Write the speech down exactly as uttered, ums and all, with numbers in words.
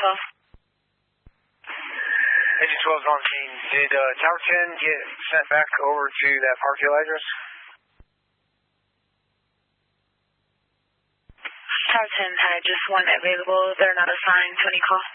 twelve. Engine twelve is on scene. Did uh, Tower ten get sent back over to that Parkhill address? Tower ten had just one available. They're not assigned to any call.